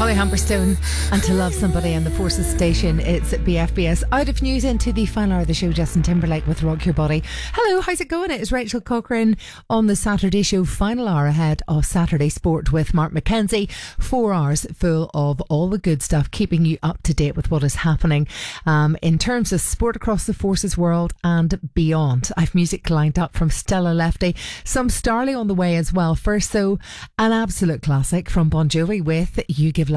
Holly Humberstone and To Love Somebody on the Forces station. It's at BFBS. Out of news into the final hour of the show, Justin Timberlake with Rock Your Body. Hello, how's it going? It's Rachel Cochrane on the Saturday show, final hour ahead of Saturday Sport with Mark McKenzie. 4 hours full of all the good stuff, keeping you up to date with what is happening in terms of sport across the Forces world and beyond. I've music lined up from Stella Lefty, some Starley on the way as well. First though, an absolute classic from Bon Jovi with You Give Love